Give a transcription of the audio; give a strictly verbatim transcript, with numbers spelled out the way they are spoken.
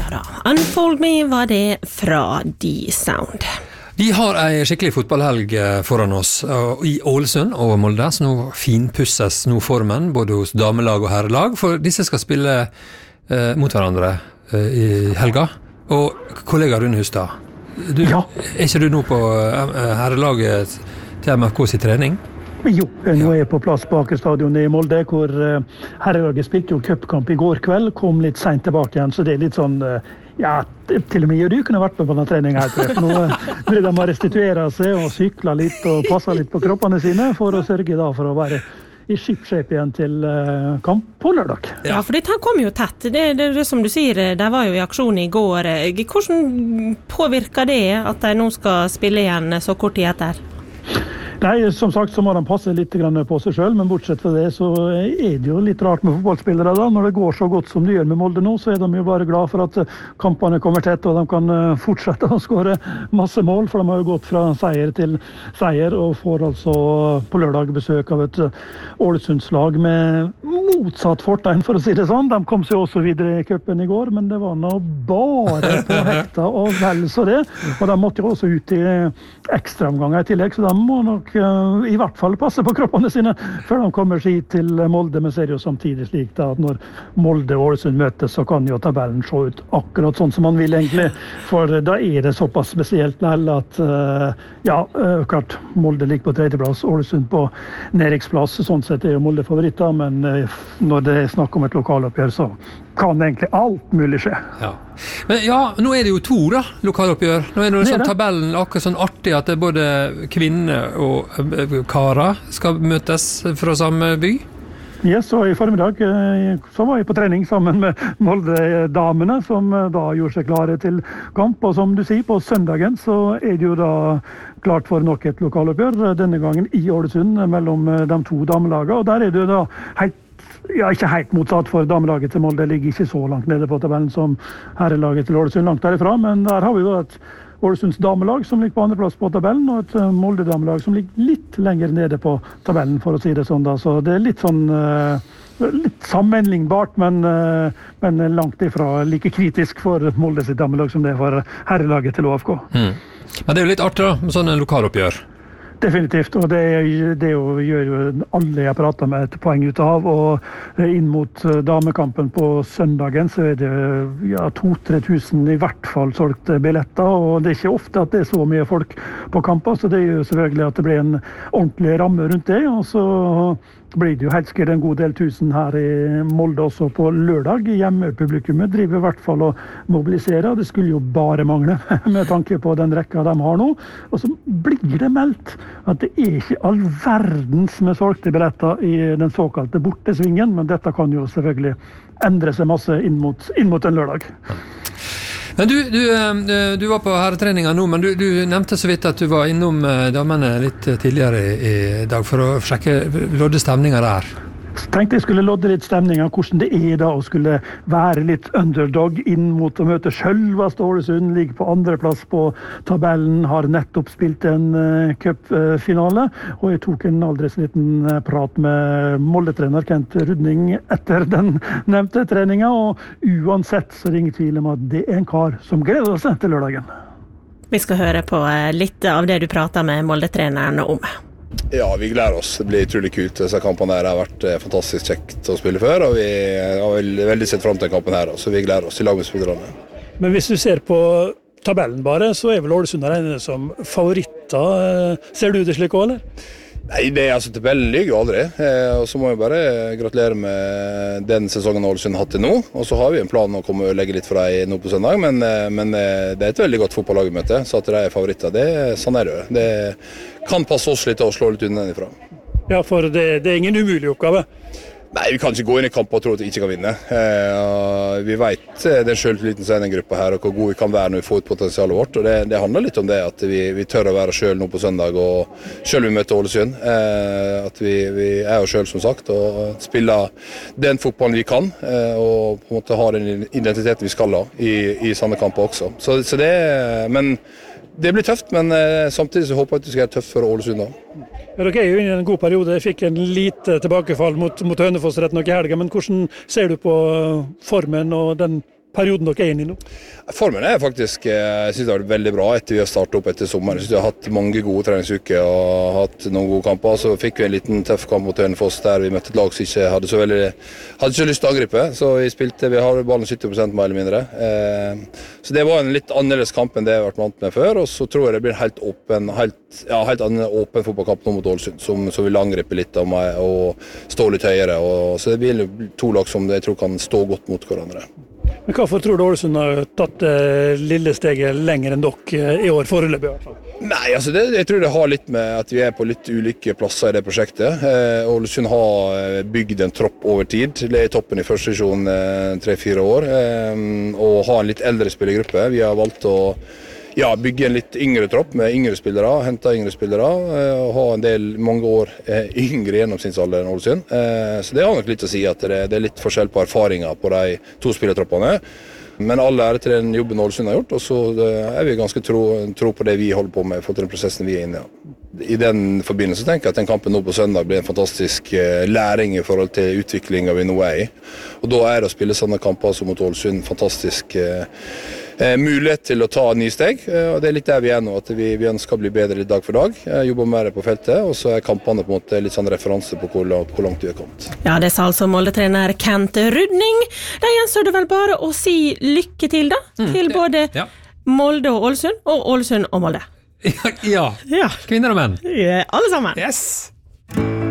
Ja da, Unfold Me var det fra D-Sound. Vi har en skikkelig fotballhelg foran oss i Ålesund og Molde, så nå finpusses nå formen, både hos damelag og herrelag, for disse skal spille eh, mot hverandre eh, i helga. Og kollega Rune Hustad, du, ja. Er ikke du nå på eh, herrelaget til M F K sin trening? Jo, nå er jeg på plass på Aker Stadion i Molde, hvor uh, herrelaget spilte jo cupkamp i går kveld, kom litt sent tilbake igjen, så det er litt sånn, uh, ja, til og med du kunne vært med på denne treningen her, tror jeg. For nå uh, blir de å restituere seg og sykle litt og passe litt på kroppene sine, for å sørge da for å være i ship-shape igjen til uh, kamp på lørdag. Ja, for det kom jo tett. Det, det, det som du sier, de var jo i aksjon i går. Hvordan påvirker det at de nå skal spille igjen så kort tid etter? Nei, som sagt så må de passe litt på seg selv, men bortsett fra det så er det jo litt rart med fotballspillere da. Når det går så godt som det gjør med Molde nå, så er de jo bare glad for at kampene kommer tett, og de kan fortsette å skåre masse mål, for de har jo gått fra seier til seier, og får altså på lørdag besøk av et Ålesundslag med motsatt fortegn, for å si det sånn. De kom seg også videre i cupen i går, men det var nå bare på hekta og vel så det, og de måtte jo også ut i ekstraomganger i tillegg, så de må nok i hvert fall passe på kroppene sine før de kommer seg til Molde, men ser jo samtidig slik da, at når Molde og Ålesund møtes, så kan jo tabellen se ut akkurat sånn som man vil egentlig, for da er det såpass spesielt at ja, klart Molde ligger på tredjeplass, Ålesund på nedrykksplass, sånn sett er jo Molde favoritter, men når det er snakk om et lokaloppgjør, så kan egentlig alt mulig skje. Ja. Men ja, nå er det jo to da, lokaloppgjør. Nå er det sånn tabellen akkurat sånn artig at det er både kvinner og karer skal møtes fra samme by. Ja, så i formiddag så var jeg på trening sammen med Molde-damene, som da gjorde seg klare til kamp. Og som du sier, på søndagen så er det jo da klart for nok et lokaloppgjør, denne gangen i Ålesund, mellom de to damelagene. Og der er det jo da helt Ja, ikke helt motsatt, for damelaget til Molde ligger ikke så langt nede på tabellen som herrelaget til Ålesund langt derifra, men der har vi jo et Ålesunds damelag som ligger på andreplass på tabellen, og et Molde-damelag som ligger litt lenger nede på tabellen, for å si det sånn da. Så det er litt sånn litt sammenlignbart, men, men langt ifra like kritisk for Molde sitt damelag som det er for herrelaget til Å F K. Mm. Men det er jo litt artig da, med sånne lokaloppgjør. Definitivt, og det, det jo, gjør jo alle jeg prater med et poeng ut av, og inn mot damekampen på søndagen så er det ja, to-tre tusen i hvert fall solgte billetter, og det er ikke ofte at det er så mye folk på kamper, så det er jo selvfølgelig at det blir en ordentlig ramme rundt det, og så blir det jo helt sikkert en god del tusen her i Molde også på lørdag. Hjemmepublikummet driver i hvert fall å mobilisere, det skulle jo bare mangle med tanke på den rekka de har nå. Og så blir det meldt at det er ikke all verdens med solgte billetter i den såkalte bortesvingen, men dette kan jo selvfølgelig endre seg masse inn mot, inn mot en lørdag. Men du, du, du var på herretreninga nå, men du, du nevnte så vidt at du var innom damene litt tidligere i dag for å sjekke lodde stemninga der. Jeg tenkte jeg skulle lodde litt stemning av hvordan det er da å skulle være litt underdog inn mot å møte selveste Ålesund, ligger på andreplass på tabellen, har nettopp spilt en uh, cupfinale, og jeg tok en aldri så liten prat med Molde-trener Kent Rudning etter den nevnte treninga, og uansett så er det ingen tvil om at det er en kar som gleder seg til lørdagen. Vi skal høre på litt av det du prater med Molde-treneren om. Ja, vi gleder oss. Det blir utrolig kult. Disse kampene her har vært fantastisk kjekt å spille før, og vi har veldig sett frem til kampen her, så vi gleder oss til lag med spillerne. Men hvis du ser på tabellen bare, så er vel Ålesund regnet som favoritter. Ser du det slik også, eller? Nei, det er altså tabellen lyger jo aldri, eh, og så må jeg bare gratulere med den sesongen Ålesund har hatt til nå, og så har vi en plan å komme og legge litt for deg nå på søndag, men, men det er et veldig godt fotballagmøte, så at de er favoritter, det er sånn er det. Det kan passe oss litt å slå litt unna ifra. Ja, for det, det er ingen umulig oppgave. Nei, vi kan ikke gå inn i kamp og tro at vi ikke kan vinne. Eh, vi vet den selvtilliten som er i den gruppa her, og hvor god vi kan være når vi får ut potensialet vårt. Og det, det handler litt om det, at vi, vi tør å være selv nå på søndag, og selv vi møter Ålesund. Eh, at vi, vi er jo selv, som sagt, og spiller den fotballen vi kan, eh, og på en måte har den identiteten vi skal ha i, i sånne kamper også. Så, så det, men det blir tøft, men eh, samtidig så håper jeg at det skal være tøft for Ålesund da. Ja, dere er jo inne i en god periode. Jeg fikk en lite tilbakefall mot, mot Hønefoss rett nok i helga, men hvordan ser du på formen og den perioden dere er inne i nå? Formen er faktisk, jeg synes det har vært veldig bra etter vi har startet opp etter sommeren. Jeg synes vi har hatt mange gode treningsuker og hatt noen gode kamper. Så fikk vi en liten tøff kamp mot Hønefoss der vi møtte et lag som ikke hadde så veldig, hadde så lyst til å angripe. Så vi spilte, vi har ballen sytti prosent mer eller mindre. Så det var en litt annerledes kamp enn det jeg har vært vant med før. Og så tror jeg det blir en helt åpen, helt, ja, helt annen åpen fotballkamp nå mot Ålesund, som, som vil angripe litt av meg og stå litt høyere. Og, så det blir to lag som jeg tror kan stå godt mot hverandre. Men hvorfor tror du Ålesund har tatt det lille steget lenger enn dere i år foreløpig i hvert fall? Nei, altså det, jeg tror det har litt med at vi er på litt ulike plasser i det prosjektet. Eh, Ålesund har bygd en tropp over tid. Det er i toppen i første divisjon eh, tre-fire år. Eh, og har en litt eldre spillergruppe. Vi har valgt å ja, bygge en litt yngre tropp med yngre spillere, hente yngre spillere, eh, og ha en del mange år eh, yngre gjennomsnittsalder enn Ålesund. Eh, så det har nok litt å si at det, det er litt forskjell på erfaringer på de to spillertroppene. Men alle ære til den jobben Ålesund har gjort, og så er vi ganske tro, tro på det vi holder på med for den prosessen vi er inne i. Ja. I den forbindelse tenker jeg at den kampen nå på søndag blir en fantastisk eh, læring i forhold til utviklingen vi nå er i. Og da er det å spille sånne kamper som mot Ålesund fantastisk eh, eh, mulighet til å ta nye steg. Eh, og det er litt der vi er nå, at vi, vi ønsker å bli bedre litt dag for dag. Jeg jobber mer på feltet, og så er kampene på en måte litt sånn referanse på hvor langt, hvor langt vi er kommet. Ja, det sa altså Molde-trener Kent Rudning. Da gjenstår det vel bare å si lykke til da, mm, til både ja. Molde og Ålesund, og Ålesund og Molde. Ja, ja. Kvinner og menn. Ja, alle sammen. Yes!